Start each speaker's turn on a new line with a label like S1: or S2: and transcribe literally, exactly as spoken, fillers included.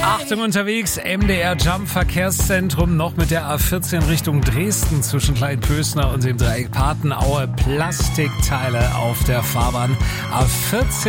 S1: Achtung unterwegs, M D R Jump Verkehrszentrum noch mit der A vierzehn Richtung Dresden zwischen Kleinpösner und dem Dreieck Patenaue. Plastikteile auf der Fahrbahn. A vierzehn